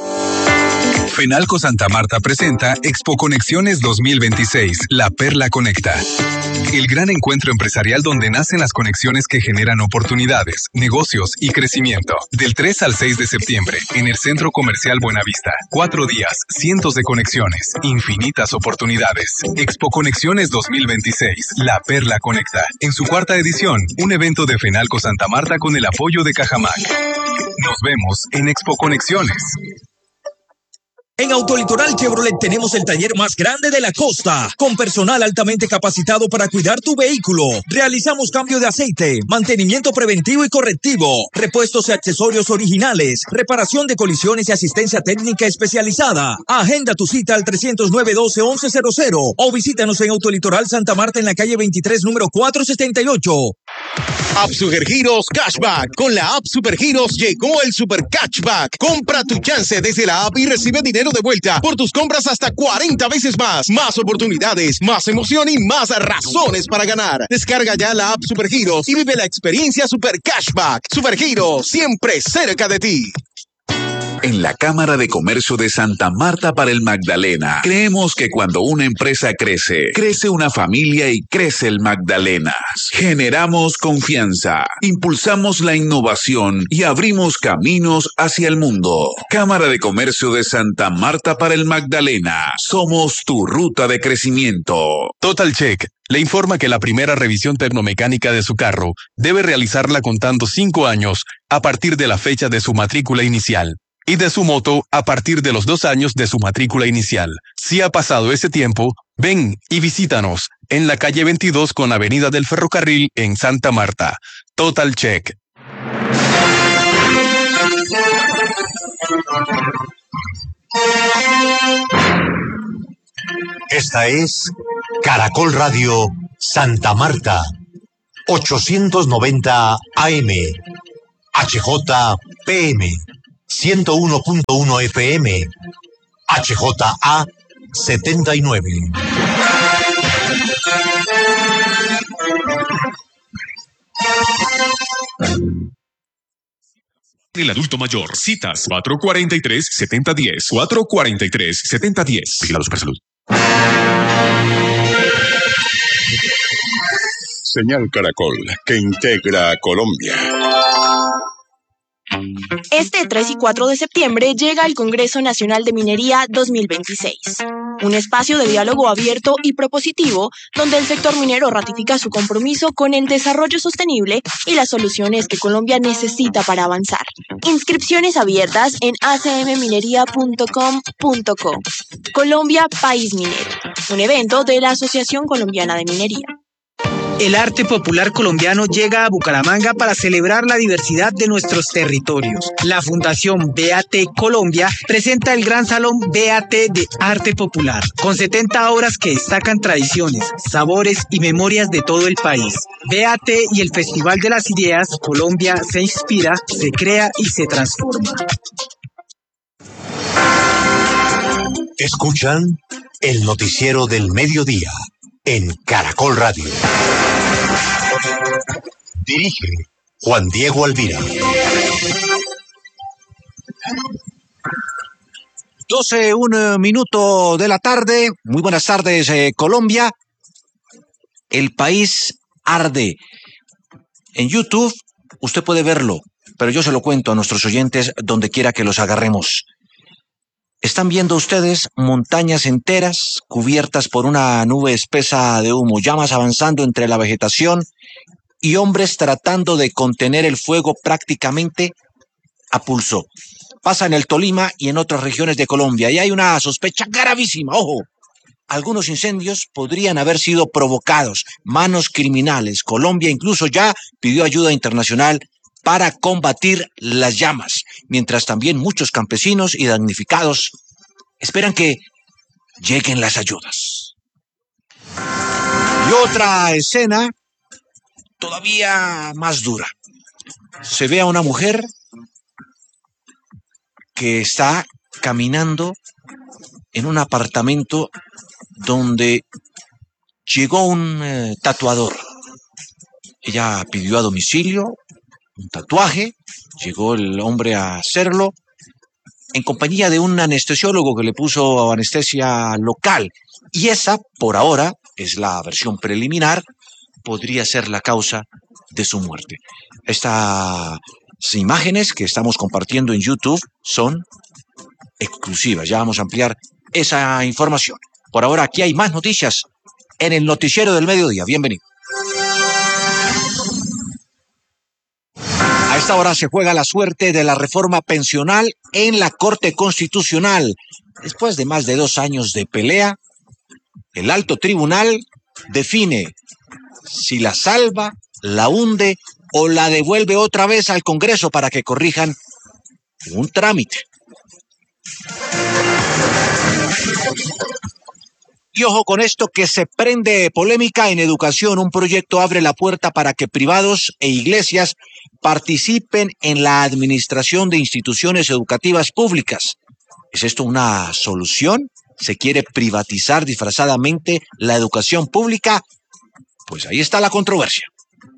S17: Fenalco Santa Marta presenta Expo Conexiones 2026, La Perla Conecta. El gran encuentro empresarial donde nacen las conexiones que generan oportunidades, negocios y crecimiento. Del 3 al 6 de septiembre, en el Centro Comercial Buenavista. 4 días, cientos de conexiones, infinitas oportunidades. Expo Conexiones 2026, La Perla Conecta. En su 4ª edición, un evento de Fenalco Santa Marta con el apoyo de Cajamac. Nos vemos en Expo Conexiones.
S6: En Autolitoral Chevrolet tenemos el taller más grande de la costa, con personal altamente capacitado para cuidar tu vehículo. Realizamos cambio de aceite, mantenimiento preventivo y correctivo, repuestos y accesorios originales, reparación de colisiones y asistencia técnica especializada. Agenda tu cita al 309-12-1100 o visítanos en Autolitoral Santa Marta en la calle 23, número 478.
S18: App Supergiros Cashback. Con la App Supergiros llegó el Super Cashback. Compra tu chance desde la app y recibe dinero dinero de vuelta por tus compras hasta 40 veces más. Más oportunidades, más emoción y más razones para ganar. Descarga ya la app Supergiros y vive la experiencia Super Cashback. Supergiros, siempre cerca de ti.
S2: En la Cámara de Comercio de Santa Marta para el Magdalena, creemos que cuando una empresa crece, crece una familia y crece el Magdalenas. Generamos confianza, impulsamos la innovación y abrimos caminos hacia el mundo. Cámara de Comercio de Santa Marta para el Magdalena. Somos tu ruta de crecimiento.
S9: Total Check le informa que la primera revisión tecnomecánica de su carro debe realizarla contando 5 años a partir de la fecha de su matrícula inicial. Y de su moto a partir de los 2 años de su matrícula inicial. Si ha pasado ese tiempo, ven y visítanos en la calle 22 con Avenida del Ferrocarril en Santa Marta. Total Check.
S3: Esta es Caracol Radio Santa Marta, 890 AM, HJPM. 101.1 FM, HJA 79.
S10: El adulto mayor. Citas 443-7010. 443-7010. Vigilado Supersalud.
S4: Señal Caracol, que integra a Colombia.
S23: Este 3 y 4 de septiembre llega el Congreso Nacional de Minería 2026, un espacio de diálogo abierto y propositivo donde el sector minero ratifica su compromiso con el desarrollo sostenible y las soluciones que Colombia necesita para avanzar. Inscripciones abiertas en acmminería.com.co. Colombia, país minero, un evento de la Asociación Colombiana de Minería.
S24: El arte popular colombiano llega a Bucaramanga para celebrar la diversidad de nuestros territorios. La Fundación BAT Colombia presenta el Gran Salón BAT de Arte Popular, con 70 obras que destacan tradiciones, sabores y memorias de todo el país. BAT y el Festival de las Ideas, Colombia se inspira, se crea y se transforma.
S3: Escuchan el noticiero del mediodía en Caracol Radio. Dirige Juan Diego Alvira.
S25: 12:01 de la tarde. Muy buenas tardes, Colombia. El país arde. En YouTube usted puede verlo, pero yo se lo cuento a nuestros oyentes donde quiera que los agarremos. Están viendo ustedes montañas enteras cubiertas por una nube espesa de humo, llamas avanzando entre la vegetación y hombres tratando de contener el fuego prácticamente a pulso. Pasa en el Tolima y en otras regiones de Colombia y hay una sospecha gravísima. ¡Ojo! Algunos incendios podrían haber sido provocados, manos criminales. Colombia incluso ya pidió ayuda internacional para combatir las llamas, mientras también muchos campesinos y damnificados esperan que lleguen las ayudas. Y otra escena todavía más dura. Se ve a una mujer que está caminando en un apartamento donde llegó un tatuador. Ella pidió a domicilio un tatuaje, llegó el hombre a hacerlo en compañía de un anestesiólogo que le puso anestesia local. Y esa, por ahora, es la versión preliminar, podría ser la causa de su muerte. Estas imágenes que estamos compartiendo en YouTube son exclusivas. Ya vamos a ampliar esa información. Por ahora, aquí hay más noticias en el Noticiero del Mediodía. Bienvenido. A esta hora se juega la suerte de la reforma pensional en la Corte Constitucional. Después de más de 2 años de pelea, el alto tribunal define si la salva, la hunde o la devuelve otra vez al Congreso para que corrijan un trámite. Y ojo con esto que se prende polémica en educación. Un proyecto abre la puerta para que privados e iglesias participen en la administración de instituciones educativas públicas. ¿Es esto una solución? ¿Se quiere privatizar disfrazadamente la educación pública? Pues ahí está la controversia.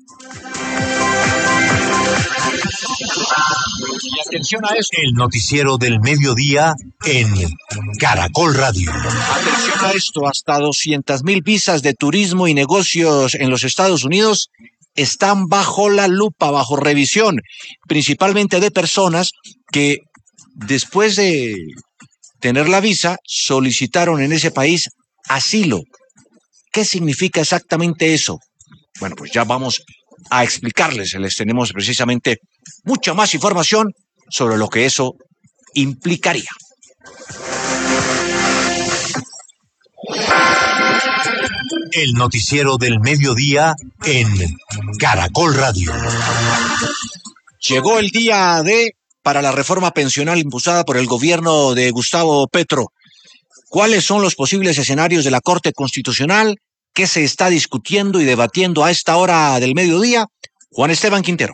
S3: Y atención a esto. El noticiero del mediodía en Caracol Radio.
S25: Atención a esto, hasta 200,000 visas de turismo y negocios en los Estados Unidos están bajo la lupa, bajo revisión, principalmente de personas que después de tener la visa solicitaron en ese país asilo. ¿Qué significa exactamente eso? Bueno, pues ya vamos a explicarles. Les tenemos precisamente mucha más información sobre lo que eso implicaría.
S3: El noticiero del mediodía en Caracol Radio.
S25: Llegó el día D para la reforma pensional impulsada por el gobierno de Gustavo Petro. ¿Cuáles son los posibles escenarios de la Corte Constitucional? ¿Qué se está discutiendo y debatiendo a esta hora del mediodía? Juan Esteban Quintero.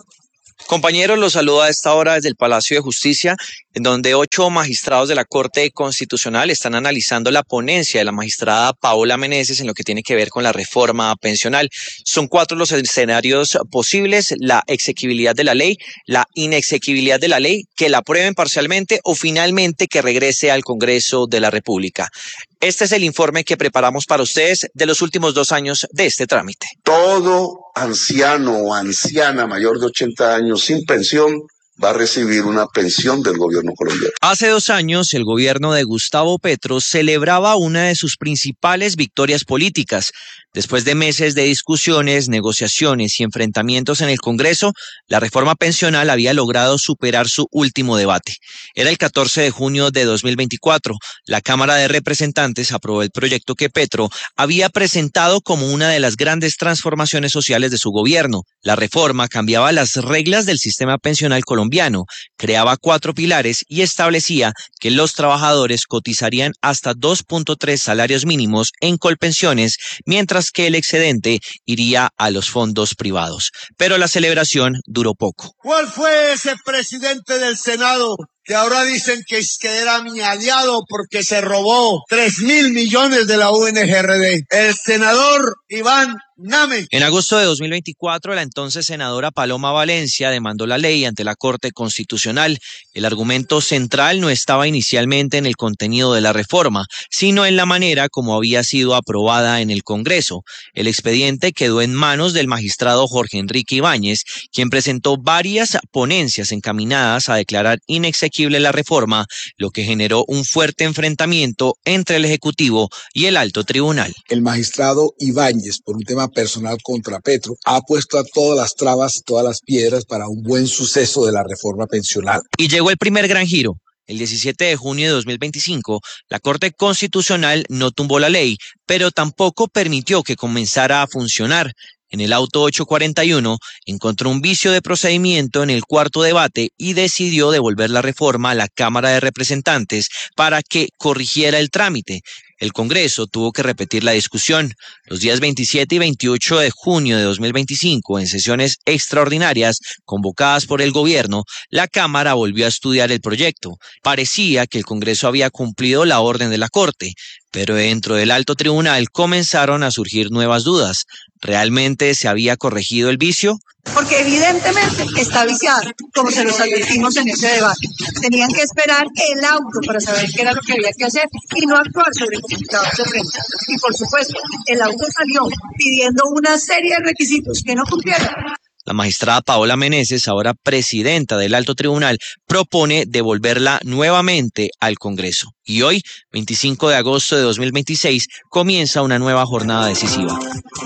S5: Compañeros, los saludo a esta hora desde el Palacio de Justicia, en donde 8 magistrados de la Corte Constitucional están analizando la ponencia de la magistrada Paola Meneses en lo que tiene que ver con la reforma pensional. Son 4 los escenarios posibles: la exequibilidad de la ley, la inexequibilidad de la ley, que la aprueben parcialmente o finalmente que regrese al Congreso de la República. Este es el informe que preparamos para ustedes de los últimos 2 años de este trámite.
S12: Todo anciano o anciana mayor de 80 años sin pensión va a recibir una pensión del gobierno colombiano.
S5: Hace 2 años, el gobierno de Gustavo Petro celebraba una de sus principales victorias políticas. Después de meses de discusiones, negociaciones y enfrentamientos en el Congreso, la reforma pensional había logrado superar su último debate. Era el 14 de junio de 2024. La Cámara de Representantes aprobó el proyecto que Petro había presentado como una de las grandes transformaciones sociales de su gobierno. La reforma cambiaba las reglas del sistema pensional colombiano, creaba 4 pilares y establecía que los trabajadores cotizarían hasta 2.3 salarios mínimos en Colpensiones, mientras que el excedente iría a los fondos privados. Pero la celebración duró poco.
S14: ¿Cuál fue ese presidente del Senado que ahora dicen que era mi aliado porque se robó 3.000 millones de la UNGRD? El senador Iván Name.
S5: En agosto de 2024, la entonces senadora Paloma Valencia demandó la ley ante la Corte Constitucional. El argumento central no estaba inicialmente en el contenido de la reforma, sino en la manera como había sido aprobada en el Congreso. El expediente quedó en manos del magistrado Jorge Enrique Ibáñez, quien presentó varias ponencias encaminadas a declarar inexequible la reforma, lo que generó un fuerte enfrentamiento entre el Ejecutivo y el Alto Tribunal.
S16: El magistrado Ibáñez, por un tema personal contra Petro, ha puesto a todas las trabas, todas las piedras para un buen suceso de la reforma pensional.
S5: Y llegó el primer gran giro. El 17 de junio de 2025, la Corte Constitucional no tumbó la ley, pero tampoco permitió que comenzara a funcionar. En el auto 841 encontró un vicio de procedimiento en el cuarto debate y decidió devolver la reforma a la Cámara de Representantes para que corrigiera el trámite. El Congreso tuvo que repetir la discusión. Los días 27 y 28 de junio de 2025, en sesiones extraordinarias convocadas por el gobierno, la Cámara volvió a estudiar el proyecto. Parecía que el Congreso había cumplido la orden de la Corte, pero dentro del Alto Tribunal comenzaron a surgir nuevas dudas. ¿Realmente se había corregido el vicio?
S19: Porque evidentemente está viciada, como se los advertimos en ese debate. Tenían que esperar el auto para saber qué era lo que había que hacer y no actuar sobre comunicados de prensa. Y por supuesto, el auto salió pidiendo una serie de requisitos que no cumplieron.
S5: La magistrada Paola Meneses, ahora presidenta del Alto Tribunal, propone devolverla nuevamente al Congreso. Y hoy, 25 de agosto de 2026, comienza una nueva jornada decisiva.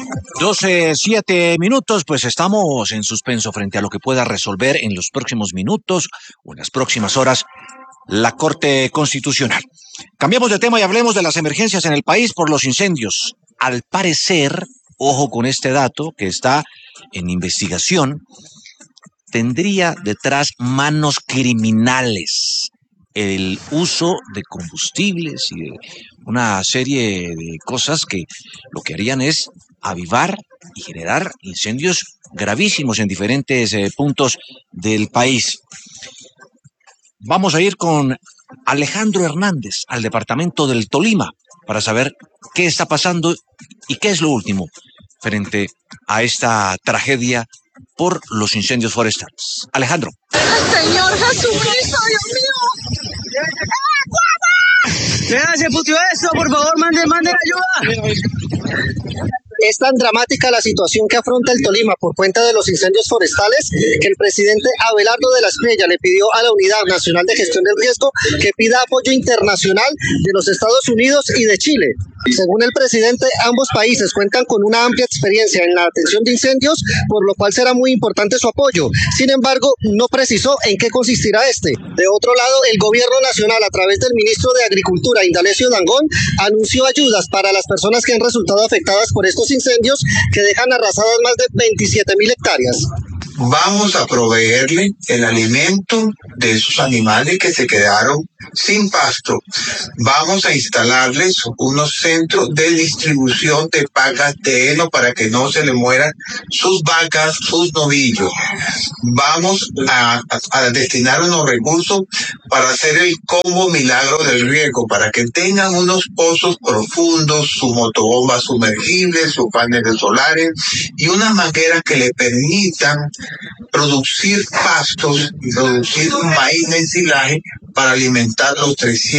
S25: 12:07 minutos, pues estamos en suspenso frente a lo que pueda resolver en los próximos minutos o en las próximas horas la Corte Constitucional. Cambiamos de tema y hablemos de las emergencias en el país por los incendios. Al parecer, ojo con este dato que está en investigación, tendría detrás manos criminales el uso de combustibles y de una serie de cosas que lo que harían es avivar y generar incendios gravísimos en diferentes puntos del país. Vamos a ir con Alejandro Hernández al departamento del Tolima para saber qué está pasando y qué es lo último frente a esta tragedia por los incendios forestales. Alejandro.
S19: Señor Jesucristo, Dios mío.
S13: Vea, se puteó eso, por favor, mande ayuda.
S15: Es tan dramática la situación que afronta el Tolima por cuenta de los incendios forestales que el presidente Abelardo de la Espriella le pidió a la Unidad Nacional de Gestión del Riesgo que pida apoyo internacional de los Estados Unidos y de Chile. Según el presidente, ambos países cuentan con una amplia experiencia en la atención de incendios, por lo cual será muy importante su apoyo. Sin embargo, no precisó en qué consistirá este. De otro lado, el gobierno nacional, a través del ministro de Agricultura, Indalecio Dangond, anunció ayudas para las personas que han resultado afectadas por estos incendios que dejan arrasadas más de 27.000 hectáreas.
S20: Vamos a proveerle el alimento de esos animales que se quedaron sin pasto. Vamos a instalarles unos centros de distribución de pagas de heno para que no se le mueran sus vacas, sus novillos. Vamos a destinar unos recursos para hacer el combo milagro del riego, para que tengan unos pozos profundos, su motobomba sumergible, sus paneles solares y unas mangueras que le permitan producir pastos y producir maíz de ensilaje para alimentar los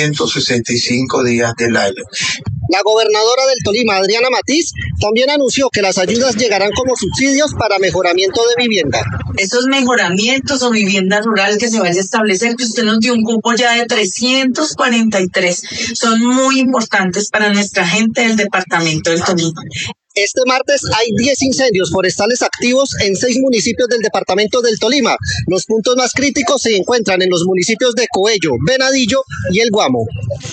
S20: 365 días del año.
S15: La gobernadora del Tolima, Adriana Matiz, también anunció que las ayudas llegarán como subsidios para mejoramiento de vivienda.
S21: Esos mejoramientos o vivienda rural que se vaya a establecer, que usted nos dio un cupo ya de 343, son muy importantes para nuestra gente del departamento del Tolima.
S15: Este martes hay 10 incendios forestales activos en 6 municipios del departamento del Tolima. Los puntos más críticos se encuentran en los municipios de Coello, Venadillo y El Guamo.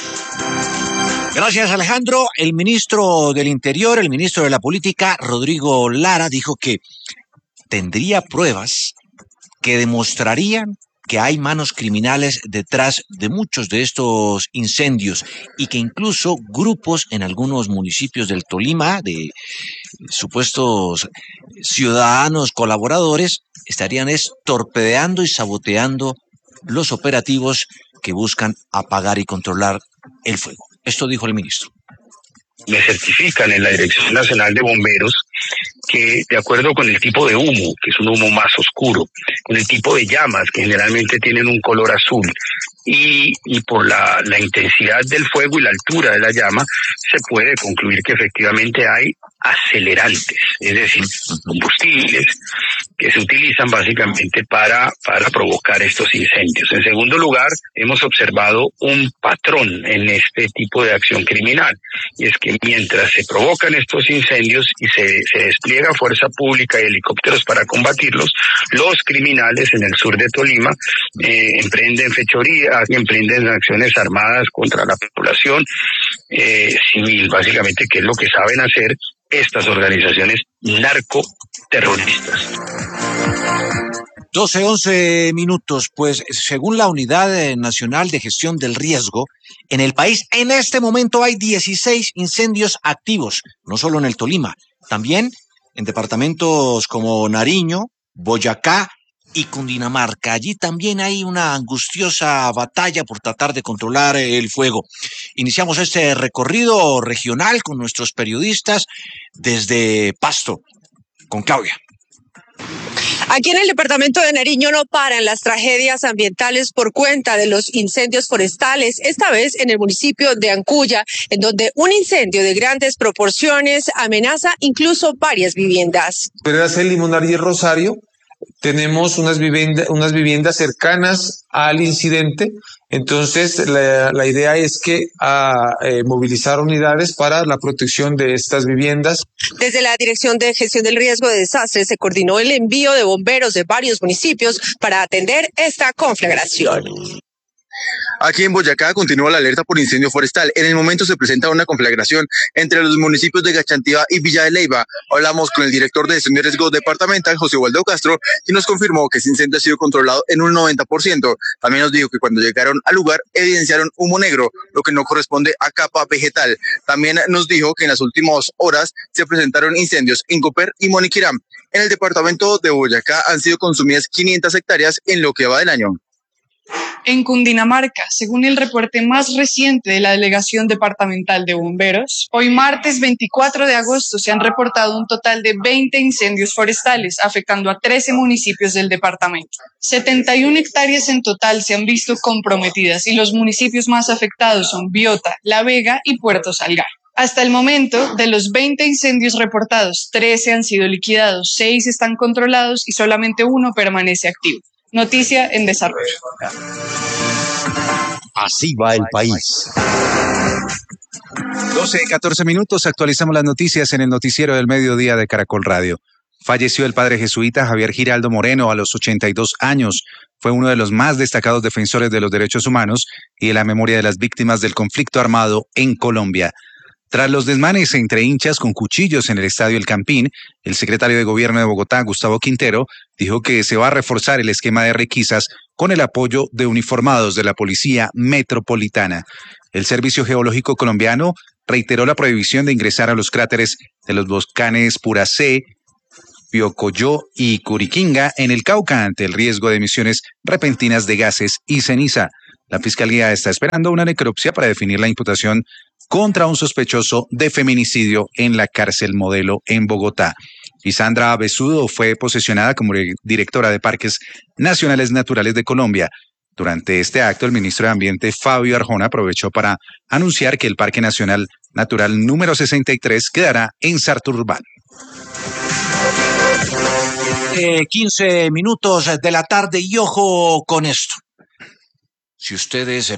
S25: Gracias, Alejandro. El ministro del Interior, el ministro de la Política, Rodrigo Lara, dijo que tendría pruebas que demostrarían que hay manos criminales detrás de muchos de estos incendios y que incluso grupos en algunos municipios del Tolima, de supuestos ciudadanos colaboradores, estarían torpedeando y saboteando los operativos que buscan apagar y controlar el fuego. Esto dijo el ministro.
S22: Me certifican en la Dirección Nacional de Bomberos que, de acuerdo con el tipo de humo, que es un humo más oscuro, con el tipo de llamas, que generalmente tienen un color azul, y por la intensidad del fuego y la altura de la llama, se puede concluir que efectivamente hay acelerantes, es decir, combustibles que se utilizan básicamente para provocar estos incendios. En segundo lugar, hemos observado un patrón en este tipo de acción criminal, y es que mientras se provocan estos incendios y se despliega fuerza pública y helicópteros para combatirlos, los criminales en el sur de Tolima emprenden fechorías y emprenden acciones armadas contra la población civil, básicamente, que es lo que saben hacer estas organizaciones narcoterroristas.
S25: 12:11 minutos. Pues según la Unidad Nacional de Gestión del Riesgo, en el país en este momento hay 16 incendios activos, no solo en el Tolima, también en departamentos como Nariño, Boyacá y Cundinamarca. Allí también hay una angustiosa batalla por tratar de controlar el fuego. Iniciamos este recorrido regional con nuestros periodistas desde Pasto, con Claudia.
S26: Aquí en el departamento de Nariño no paran las tragedias ambientales por cuenta de los incendios forestales, esta vez en el municipio de Ancuya, en donde un incendio de grandes proporciones amenaza incluso varias viviendas.
S27: Pereira, Limonar y Rosario, tenemos unas viviendas cercanas al incidente, entonces la idea es que movilizar unidades para la protección de estas viviendas.
S26: Desde la Dirección de Gestión del Riesgo de Desastres se coordinó el envío de bomberos de varios municipios para atender esta conflagración.
S28: Aquí en Boyacá continúa la alerta por incendio forestal. En el momento se presenta una conflagración entre los municipios de Gachantiva y Villa de Leyva. Hablamos con el director de gestión de riesgo departamental, José Waldo Castro, y nos confirmó que ese incendio ha sido controlado en un 90%. También nos dijo que cuando llegaron al lugar evidenciaron humo negro, lo que no corresponde a capa vegetal. También nos dijo que en las últimas horas se presentaron incendios en Copper y Moniquirá. En el departamento de Boyacá han sido consumidas 500 hectáreas en lo que va del año.
S1: En Cundinamarca, según el reporte más reciente de la Delegación Departamental de Bomberos, hoy martes 24 de agosto se han reportado un total de 20 incendios forestales afectando a 13 municipios del departamento. 71 hectáreas en total se han visto comprometidas y los municipios más afectados son Biota, La Vega y Puerto Salgar. Hasta el momento, de los 20 incendios reportados, 13 han sido liquidados, 6 están controlados y solamente uno permanece activo. Noticia en desarrollo.
S3: Así va el país.
S2: 12:14 minutos, actualizamos las noticias en el noticiero del mediodía de Caracol Radio. Falleció el padre jesuita Javier Giraldo Moreno a los 82 años. Fue uno de los más destacados defensores de los derechos humanos y de la memoria de las víctimas del conflicto armado en Colombia. Tras los desmanes entre hinchas con cuchillos en el Estadio El Campín, el secretario de Gobierno de Bogotá, Gustavo Quintero, dijo que se va a reforzar el esquema de requisas con el apoyo de uniformados de la Policía Metropolitana. El Servicio Geológico Colombiano reiteró la prohibición de ingresar a los cráteres de los volcanes Puracé, Piocoyó y Curiquinga en el Cauca ante el riesgo de emisiones repentinas de gases y ceniza. La Fiscalía está esperando una necropsia para definir la imputación contra un sospechoso de feminicidio en la cárcel Modelo en Bogotá. Y Sandra Besudo fue posesionada como directora de Parques Nacionales Naturales de Colombia. Durante este acto, el ministro de Ambiente, Fabio Arjona, aprovechó para anunciar que el Parque Nacional Natural número 63 quedará en Sarturbán.
S25: 15 minutos de la tarde y ojo con esto. Si ustedes